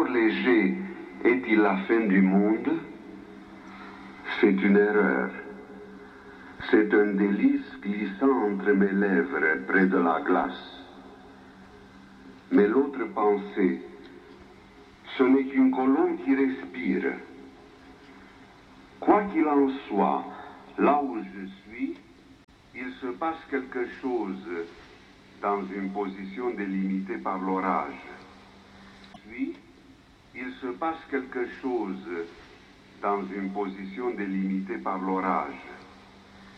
léger est-il la fin du monde? C'est une erreur. C'est un délice glissant entre mes lèvres près de la glace. Mais l'autre pensée, ce n'est qu'une colombe qui respire. Quoi qu'il en soit, là où je suis, il se passe quelque chose dans une position délimitée par l'orage. Il se passe quelque chose dans une position délimitée par l'orage.